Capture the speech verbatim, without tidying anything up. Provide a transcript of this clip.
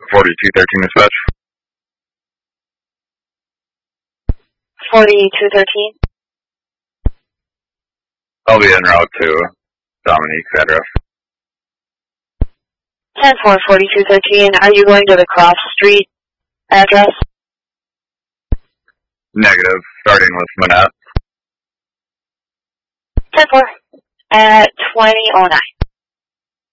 forty-two thirteen dispatch. forty-two thirteen. I'll be en route to Dominique's address. ten four forty-two thirteen. Are you going to the Cross Street address? Negative, starting with Manette. ten four at twenty oh nine.